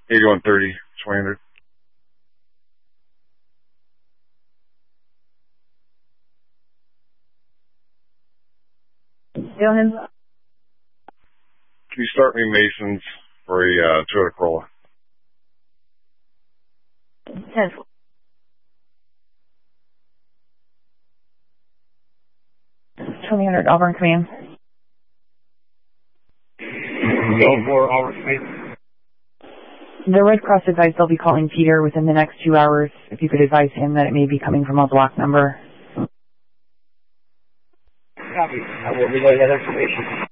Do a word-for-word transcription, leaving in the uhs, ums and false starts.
eighty-one thirty, twenty hundred. Johannes. Can you start me Masons for a uh, Toyota Corolla? ten. twenty hundred Auburn Command. Go for Auburn Command. The Red Cross advised they'll be calling Peter within the next two hours. If you could advise him that it may be coming from a block number. Copy. I will relay that information.